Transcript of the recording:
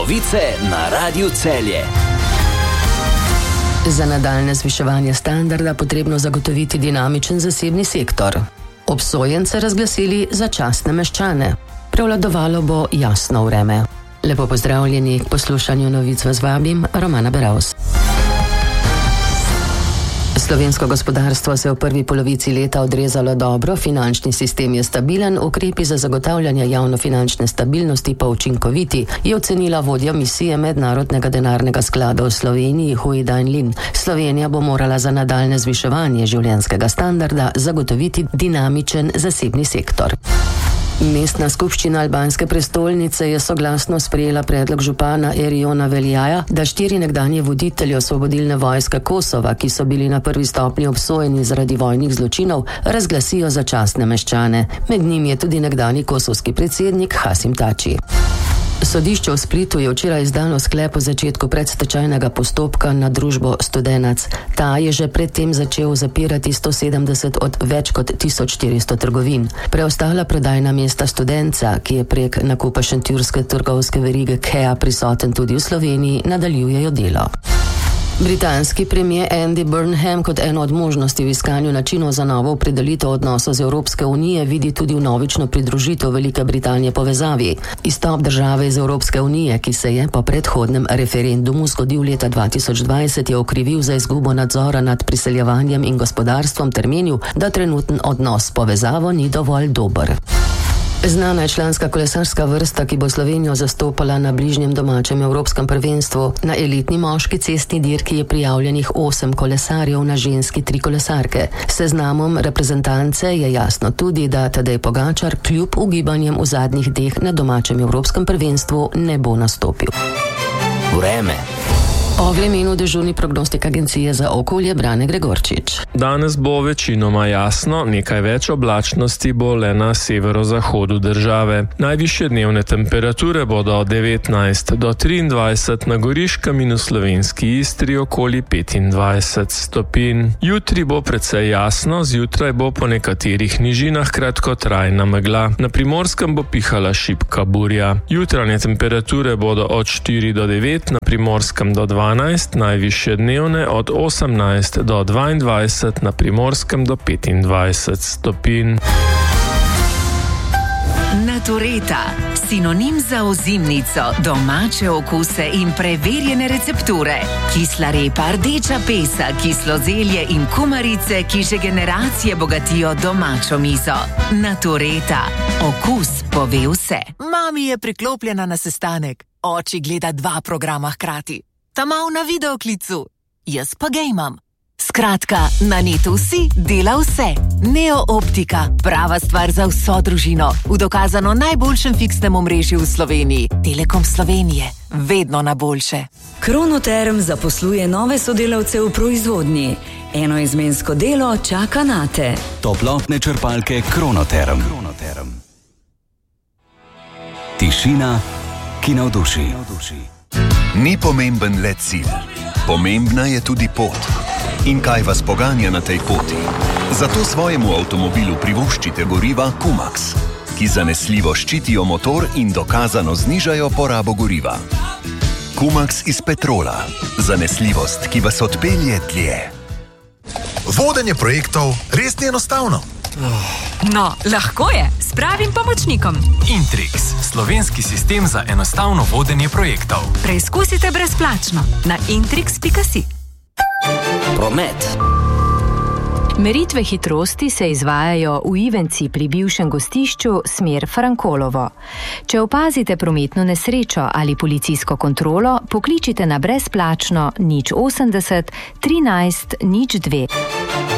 Novice na Radiu Celje. Za nadaljne zviševanje standarda potrebno zagotoviti dinamičen zasebni sektor. Obsojence razglasili za častne meščane. Prevladovalo bo jasno vreme. Lepo pozdravljeni k poslušanju novic, vas vabim, Romana Beravs. Slovensko gospodarstvo se je v prvi polovici leta odrezalo dobro, finančni sistem je stabilen, ukrepi za zagotavljanje javnofinančne stabilnosti pa učinkoviti, je ocenila vodja misije Mednarodnega denarnega sklada v Sloveniji Hui Dan Lin. Slovenija bo morala za nadaljne zviševanje življenjskega standarda zagotoviti dinamičen zasebni sektor. Mestna skupščina albanske prestolnice je soglasno sprejela predlog župana Eriona Veljaja, da 4 nekdanje voditelje Osvobodilne vojske Kosova, ki so bili na prvi stopnji obsojeni zaradi vojnih zločinov, razglasijo za častne meščane. Med njimi je tudi nekdanji kosovski predsednik Hasim Tači. Sodišče v Splitu je včeraj izdalo sklep o začetku predstečajnega postopka na družbo Studenac. Ta je že predtem začel zapirati 170 od več kot 1400 trgovin. Preostala prodajna mesta Studenca, ki je prek nakupa šentjurske trgovske verige Kea prisoten tudi v Sloveniji, nadaljujejo delo. Britanski premier Andy Burnham kot eno od možnosti v iskanju načinov za novo opredelitev odnosov z Evropske unije vidi tudi vnovično pridružitev Velike Britanije povezavi. Izstop države iz Evropske unije, ki se je po predhodnem referendumu zgodil leta 2020, je okrivil za izgubo nadzora nad priseljevanjem in gospodarstvom ter menil, da trenuten odnos s povezavo ni dovolj dober. Znana je članska kolesarska vrsta, ki bo Slovenijo zastopala na bližnjem domačem evropskem prvenstvu. Na elitni moški cestni dirki je prijavljenih 8 kolesarjev, na ženski 3 kolesarke. Seznamom reprezentance je jasno tudi, da Tadej Pogačar kljub ugibanjem v zadnjih dneh na domačem evropskem prvenstvu ne bo nastopil. Vreme. O vremenu dežurni prognostik agencije za okolje Brane Gregorčič. Danes bo večinoma jasno, nekaj več oblačnosti bo le na severozahodu države. Najvišje dnevne temperature bodo od 19 do 23, na Goriškem in v slovenski Istri okoli 25 stopinj. Jutri bo precej jasno, zjutraj bo po nekaterih nižinah kratkotrajna megla. Na Primorskem bo pihala šibka burja. Jutranje temperature bodo od 4 do 9, na Primorskem do 12, najvišje dnevne od 18 do 22, na Primorskem do 25 stopinj. Natureta, sinonim za ozimnico, domače okuse in preverjene recepture. Kisla repa, rdeča pesa, kislo zelje in kumarice, ki že generacije bogatijo domačo mizo. Natureta, okus pove vse. Mami je priklopljena na sestanek, oči gleda 2 programa hkrati. Tamal na videoklicu, jaz pa gejmam. Skratka, na netu si dela vse. Neo Optika, prava stvar za vso družino. V dokazano najboljšem fiksnem omrežju v Sloveniji. Telekom Slovenije, vedno na boljše. Kronoterm zaposluje nove sodelavce v proizvodnji. Enoizmensko delo čaka nate. Toplotne črpalke Kronoterm. Tišina, ki navduši. Ni pomemben le cilj, pomembna je tudi pot. In kaj vas poganja na tej poti? Zato svojemu avtomobilu privoščite goriva Kumax, ki zanesljivo ščitijo motor in dokazano znižajo porabo goriva. Kumax iz petrola, zanesljivost, ki vas odpelje dlje. Vodenje projektov res ni enostavno. No, lahko je, s pravim pomočnikom. Intrix, slovenski sistem za enostavno vodenje projektov. Preizkusite brezplačno na intrix.si. Promet. Meritve hitrosti se izvajajo v Ivenci pri bivšem gostišču smer Frankolovo. Če opazite prometno nesrečo ali policijsko kontrolo, pokličite na brezplačno 080 13 02.